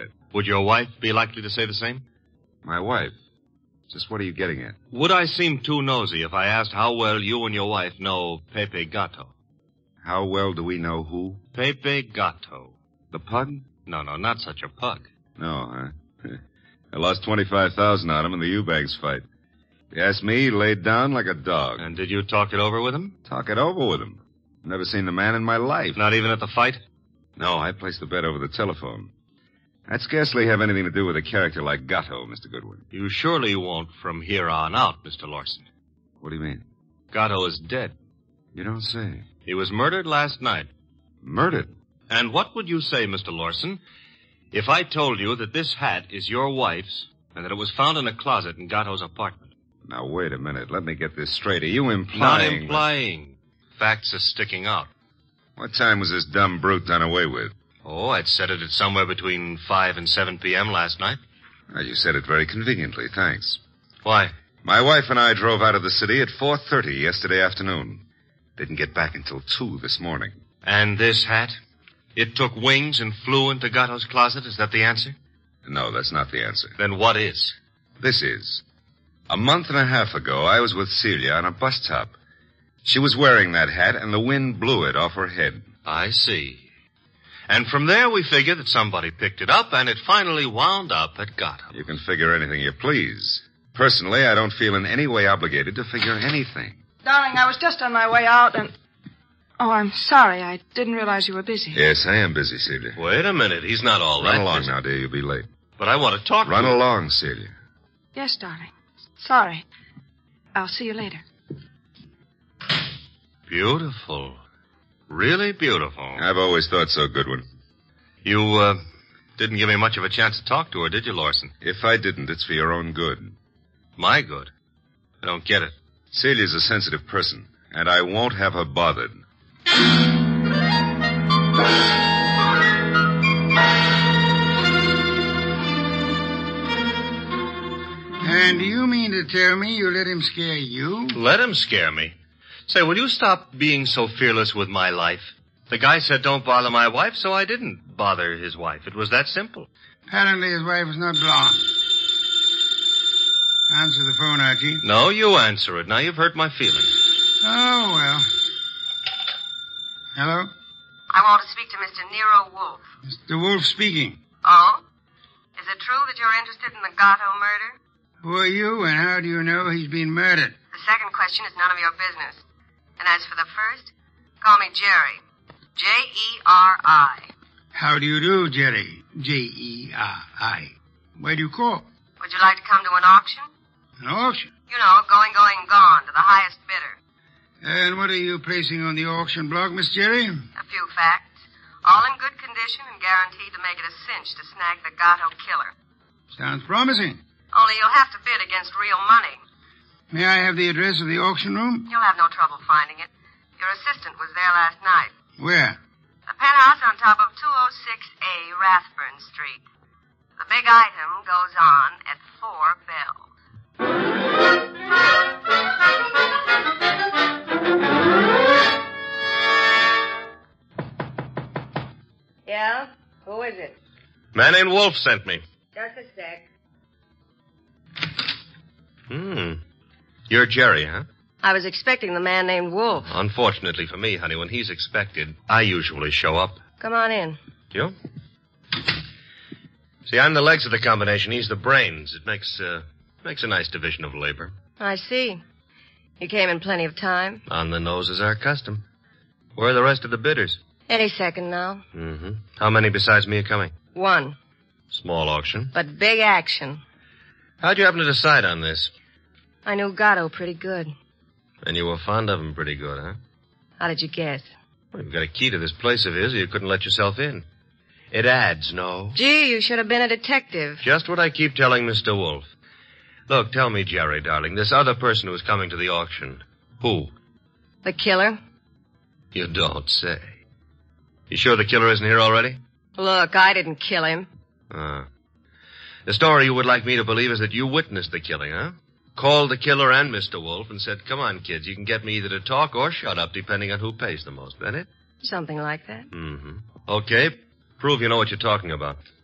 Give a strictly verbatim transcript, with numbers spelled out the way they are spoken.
said. Would your wife be likely to say the same? My wife? Just what are you getting at? Would I seem too nosy if I asked how well you and your wife know Pepe Gato? How well do we know who? Pepe Gato. The pug? No, no, not such a pug. No, huh? I lost twenty-five thousand dollars on him in the Eubanks fight. If you ask me, he laid down like a dog. And did you talk it over with him? Talk it over with him. Never seen the man in my life. Not even at the fight? No, I placed the bet over the telephone. I'd scarcely have anything to do with a character like Gatto, Mister Goodwin. You surely won't from here on out, Mister Lawson. What do you mean? Gatto is dead. You don't say. He was murdered last night. Murdered? And what would you say, Mister Lawson, if I told you that this hat is your wife's and that it was found in a closet in Gatto's apartment? Now, wait a minute. Let me get this straight. Are you implying... Not implying. Facts are sticking out. What time was this dumb brute done away with? Oh, I'd set it at somewhere between five and seven p.m. last night. Well, you said it very conveniently. Thanks. Why? My wife and I drove out of the city at four thirty yesterday afternoon. Didn't get back until two this morning. And this hat? It took wings and flew into Gatto's closet? Is that the answer? No, that's not the answer. Then what is? This is. A month and a half ago, I was with Celia on a bus top. She was wearing that hat, and the wind blew it off her head. I see. And from there, we figure that somebody picked it up, and it finally wound up at Gatto. You can figure anything you please. Personally, I don't feel in any way obligated to figure anything. Darling, I was just on my way out, and... Oh, I'm sorry. I didn't realize you were busy. Yes, I am busy, Celia. Wait a minute. He's not all Run that along busy. now, dear. You'll be late. But I want to talk Run to you. along, Celia. Yes, darling. Sorry. I'll see you later. Beautiful. Really beautiful. I've always thought so, Goodwin. You, uh, didn't give me much of a chance to talk to her, did you, Lawson? If I didn't, it's for your own good. My good? I don't get it. Celia's a sensitive person, and I won't have her bothered. And do you mean to tell me you let him scare you? Let him scare me. Say, will you stop being so fearless with my life? The guy said don't bother my wife, so I didn't bother his wife. It was that simple. Apparently his wife is not blonde. Answer the phone, Archie. No, you answer it. Now you've hurt my feelings. Oh, well. Hello? I want to speak to Mister Nero Wolf. Mister Wolf speaking. Oh? Is it true that you're interested in the Gatto murder? Who are you, and how do you know he's been murdered? The second question is none of your business. And as for the first, call me Jerry. J E R I. How do you do, Jerry? J E R I. Where do you call? Would you like to come to an auction? An auction? You know, going, going, gone to the highest bidder. And what are you placing on the auction block, Miss Jerry? A few facts. All in good condition and guaranteed to make it a cinch to snag the Gatto killer. Sounds promising. Only you'll have to bid against real money. May I have the address of the auction room? You'll have no trouble finding it. Your assistant was there last night. Where? The penthouse on top of two oh six A Rathburn Street. The big item goes on at four bells. Yeah? Who is it? Man named Wolf sent me. Just a sec. Hmm. You're Jerry, huh? I was expecting the man named Wolf. Unfortunately for me, honey, when he's expected, I usually show up. Come on in. You? See, I'm the legs of the combination. He's the brains. It makes, uh, makes a nice division of labor. I see. You came in plenty of time. On the nose is our custom. Where are the rest of the bidders? Any second now. Mm-hmm. How many besides me are coming? One. Small auction. But big action. How'd you happen to decide on this? I knew Gatto pretty good. And you were fond of him pretty good, huh? How did you guess? Well, you've got a key to this place of his, or you couldn't let yourself in. It adds, no? Gee, you should have been a detective. Just what I keep telling Mister Wolf. Look, tell me, Jerry, darling, this other person who's coming to the auction, who? The killer? You don't say. You sure the killer isn't here already? Look, I didn't kill him. Ah. The story you would like me to believe is that you witnessed the killing, huh? Called the killer and Mister Wolf and said, come on, kids, you can get me either to talk or shut up, depending on who pays the most. That it? Something like that. Mm-hmm. Okay. Prove you know what you're talking about.